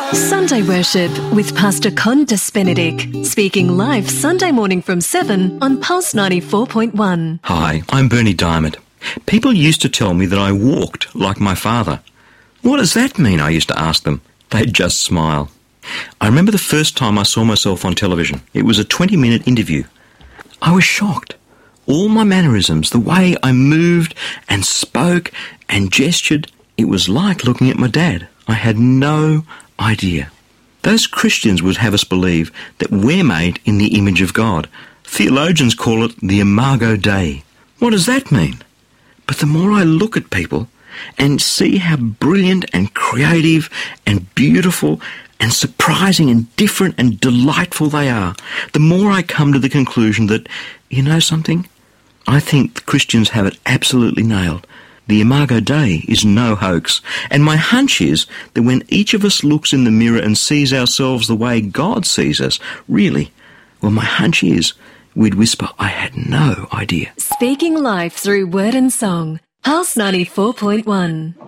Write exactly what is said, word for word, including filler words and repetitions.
Sunday Worship with Pastor Condas Benedict, speaking live Sunday morning from seven on Pulse ninety-four point one. Hi, I'm Bernie Diamond. People used to tell me that I walked like my father. What does that mean? I used to ask them. They'd just smile. I remember the first time I saw myself on television. It was a twenty-minute interview. I was shocked. All my mannerisms, the way I moved and spoke and gestured, it was like looking at my dad. I had no idea. Those Christians would have us believe that we're made in the image of God. Theologians call it the Imago Dei. What does that mean? But the more I look at people and see how brilliant and creative and beautiful and surprising and different and delightful they are, the more I come to the conclusion that, you know something? I think the Christians have it absolutely nailed. The Imago Dei is no hoax. And my hunch is that when each of us looks in the mirror and sees ourselves the way God sees us, really, well, my hunch is we'd whisper, I had no idea. Speaking live through word and song, Pulse ninety-four point one.